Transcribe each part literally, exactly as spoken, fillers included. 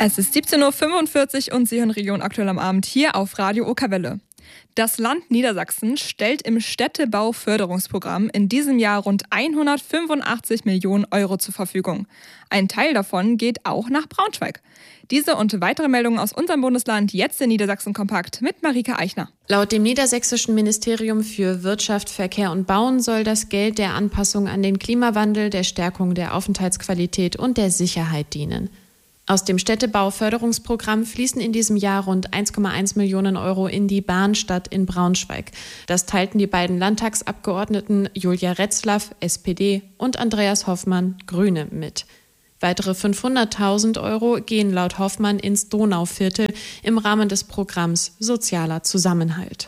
Es ist siebzehn Uhr fünfundvierzig und Sie hören Region aktuell am Abend hier auf Radio Okerwelle. Das Land Niedersachsen stellt im Städtebauförderungsprogramm in diesem Jahr rund hundertfünfundachtzig Millionen Euro zur Verfügung. Ein Teil davon geht auch nach Braunschweig. Diese und weitere Meldungen aus unserem Bundesland jetzt in Niedersachsen kompakt mit Marika Eichner. Laut dem Niedersächsischen Ministerium für Wirtschaft, Verkehr und Bauen soll das Geld der Anpassung an den Klimawandel, der Stärkung der Aufenthaltsqualität und der Sicherheit dienen. Aus dem Städtebauförderungsprogramm fließen in diesem Jahr rund eins Komma eins Millionen Euro in die Bahnstadt in Braunschweig. Das teilten die beiden Landtagsabgeordneten Julia Retzlaff, S P D, und Andreas Hoffmann, Grüne, mit. Weitere fünfhunderttausend Euro gehen laut Hoffmann ins Donauviertel im Rahmen des Programms Sozialer Zusammenhalt.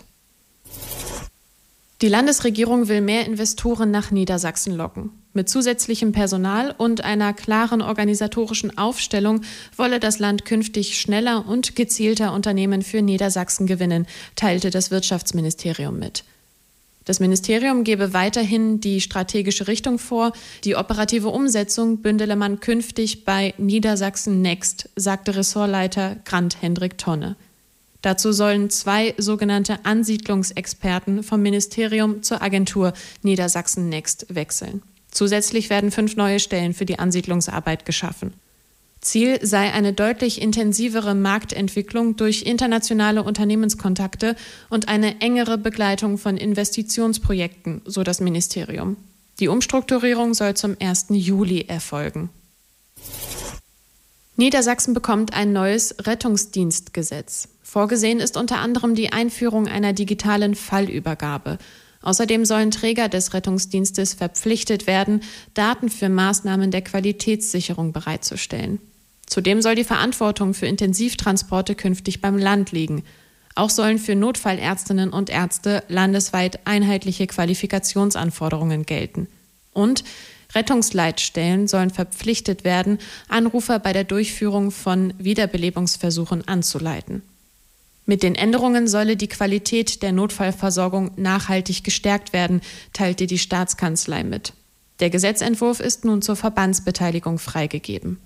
Die Landesregierung will mehr Investoren nach Niedersachsen locken. Mit zusätzlichem Personal und einer klaren organisatorischen Aufstellung wolle das Land künftig schneller und gezielter Unternehmen für Niedersachsen gewinnen, teilte das Wirtschaftsministerium mit. Das Ministerium gebe weiterhin die strategische Richtung vor. Die operative Umsetzung bündele man künftig bei Niedersachsen Next, sagte Ressortleiter Grant Hendrik Tonne. Dazu sollen zwei sogenannte Ansiedlungsexperten vom Ministerium zur Agentur Niedersachsen Next wechseln. Zusätzlich werden fünf neue Stellen für die Ansiedlungsarbeit geschaffen. Ziel sei eine deutlich intensivere Marktentwicklung durch internationale Unternehmenskontakte und eine engere Begleitung von Investitionsprojekten, so das Ministerium. Die Umstrukturierung soll zum ersten Juli erfolgen. Niedersachsen bekommt ein neues Rettungsdienstgesetz. Vorgesehen ist unter anderem die Einführung einer digitalen Fallübergabe. Außerdem sollen Träger des Rettungsdienstes verpflichtet werden, Daten für Maßnahmen der Qualitätssicherung bereitzustellen. Zudem soll die Verantwortung für Intensivtransporte künftig beim Land liegen. Auch sollen für Notfallärztinnen und Ärzte landesweit einheitliche Qualifikationsanforderungen gelten. Und Rettungsleitstellen sollen verpflichtet werden, Anrufer bei der Durchführung von Wiederbelebungsversuchen anzuleiten. Mit den Änderungen solle die Qualität der Notfallversorgung nachhaltig gestärkt werden, teilte die Staatskanzlei mit. Der Gesetzentwurf ist nun zur Verbandsbeteiligung freigegeben.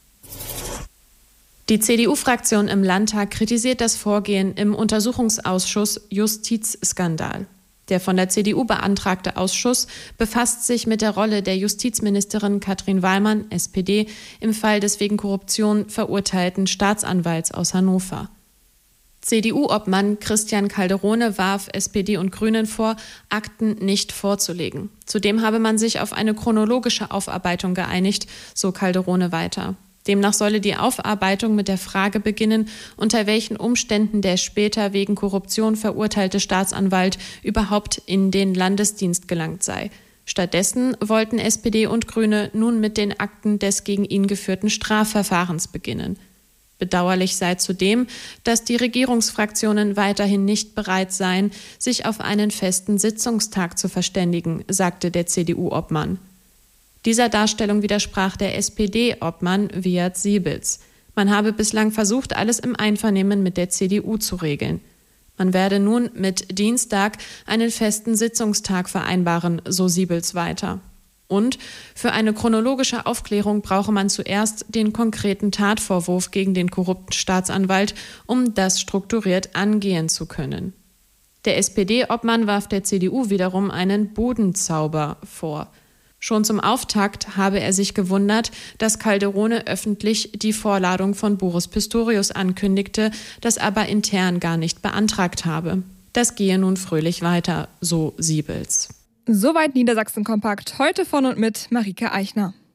Die C D U-Fraktion im Landtag kritisiert das Vorgehen im Untersuchungsausschuss Justizskandal. Der von der C D U beantragte Ausschuss befasst sich mit der Rolle der Justizministerin Katrin Wallmann, S P D, im Fall des wegen Korruption verurteilten Staatsanwalts aus Hannover. C D U-Obmann Christian Calderone warf S P D und Grünen vor, Akten nicht vorzulegen. Zudem habe man sich auf eine chronologische Aufarbeitung geeinigt, so Calderone weiter. Demnach solle die Aufarbeitung mit der Frage beginnen, unter welchen Umständen der später wegen Korruption verurteilte Staatsanwalt überhaupt in den Landesdienst gelangt sei. Stattdessen wollten S P D und Grüne nun mit den Akten des gegen ihn geführten Strafverfahrens beginnen. Bedauerlich sei zudem, dass die Regierungsfraktionen weiterhin nicht bereit seien, sich auf einen festen Sitzungstag zu verständigen, sagte der C D U-Obmann. Dieser Darstellung widersprach der S P D-Obmann Wiat Siebels. Man habe bislang versucht, alles im Einvernehmen mit der C D U zu regeln. Man werde nun mit Dienstag einen festen Sitzungstag vereinbaren, so Siebels weiter. Und für eine chronologische Aufklärung brauche man zuerst den konkreten Tatvorwurf gegen den korrupten Staatsanwalt, um das strukturiert angehen zu können. Der S P D-Obmann warf der C D U wiederum einen Budenzauber vor. Schon zum Auftakt habe er sich gewundert, dass Calderone öffentlich die Vorladung von Boris Pistorius ankündigte, das aber intern gar nicht beantragt habe. Das gehe nun fröhlich weiter, so Siebels. Soweit Niedersachsen kompakt, heute von und mit Marika Eichner.